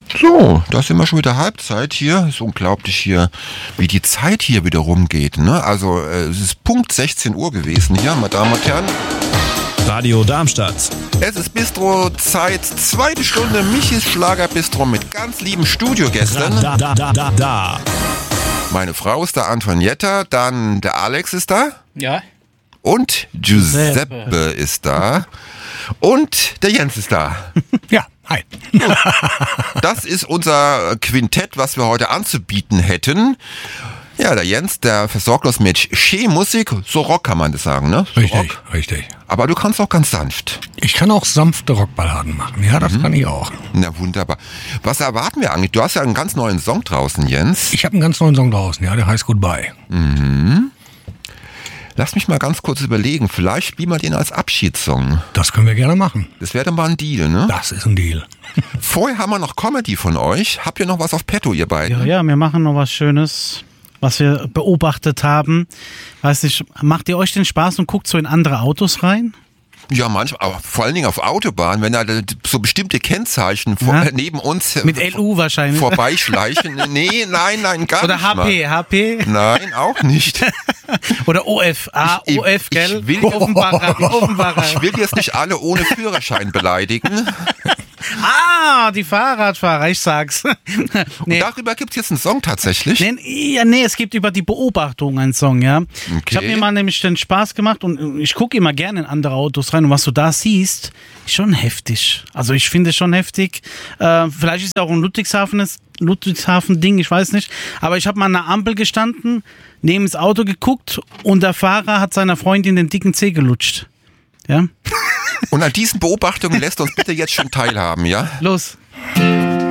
So, da sind wir schon wieder Halbzeit hier. Ist unglaublich hier, wie die Zeit hier wieder rumgeht. Ne? Also es ist Punkt 16 Uhr gewesen hier, meine Damen und Herren. Radio Darmstadt. Es ist Bistro-Zeit, zweite Stunde Michis Schlagerbistro mit ganz lieben Studiogästen. Da. Meine Frau ist da, Antonietta, dann der Alex ist da. Ja. Und Giuseppe ist da. Und der Jens ist da. Ja, hi. Das ist unser Quintett, was wir heute anzubieten hätten. Ja, der Jens, der versorgt uns mit Che-Musik, so Rock kann man das sagen, ne? So Richtig, Rock. richtig. Aber du kannst auch ganz sanft. Ich kann auch sanfte Rockballaden machen. Ja, das kann ich auch. Na wunderbar. Was erwarten wir eigentlich? Du hast ja einen ganz neuen Song draußen, Jens. Ich habe einen ganz neuen Song draußen, ja, der heißt Goodbye. Lass mich mal ganz kurz überlegen. Vielleicht spielen wir den als Abschiedssong. Das können wir gerne machen. Das wäre dann mal ein Deal, ne? Das ist ein Deal. Vorher haben wir noch Comedy von euch. Habt ihr noch was auf Petto, ihr beiden? Ja, wir machen noch was Schönes, was wir beobachtet haben. Weiß nicht, macht ihr euch den Spaß und guckt so in andere Autos rein? Ja, manchmal, aber vor allen Dingen auf Autobahnen, wenn da so bestimmte Kennzeichen neben uns Mit LU wahrscheinlich. vorbeischleichen. Nee, nein, gar Oder nicht. Oder HP. Nein, auch nicht. Oder OF. OF, gell? Ich will jetzt nicht alle ohne Führerschein beleidigen. Die Fahrradfahrer, ich sag's. Und darüber gibt's jetzt einen Song tatsächlich. Nee, es gibt über die Beobachtung einen Song, ja. Okay. Ich habe mir mal nämlich den Spaß gemacht und ich gucke immer gerne in andere Autos rein und was du da siehst, ist schon heftig. Also ich finde es schon heftig. Vielleicht ist es auch ein Ludwigshafen-Ding, ich weiß nicht. Aber ich habe mal an einer Ampel gestanden, neben das Auto geguckt und der Fahrer hat seiner Freundin den dicken Zeh gelutscht. Ja. Und an diesen Beobachtungen lässt uns bitte jetzt schon teilhaben, ja? Los.